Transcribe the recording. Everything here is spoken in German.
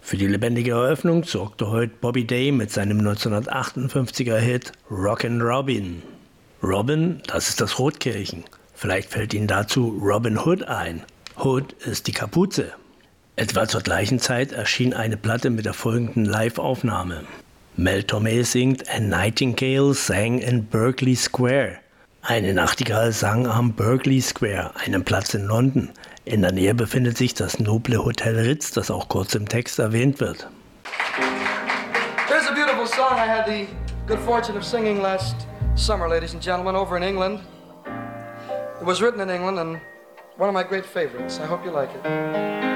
Für die lebendige Eröffnung sorgte heute Bobby Day mit seinem 1958er Hit Rockin' Robin. Robin, das ist das Rotkehlchen. Vielleicht fällt Ihnen dazu Robin Hood ein. Hood ist die Kapuze. Etwa zur gleichen Zeit erschien eine Platte mit der folgenden Live-Aufnahme. Mel Torme singt A Nightingale sang in Berkeley Square. Eine Nachtigall sang am Berkeley Square, einem Platz in London. In der Nähe befindet sich das noble Hotel Ritz, das auch kurz im Text erwähnt wird. Here's a beautiful song I had the good fortune of singing last summer, ladies and gentlemen, over in England. It was written in England and one of my great favorites. I hope you like it.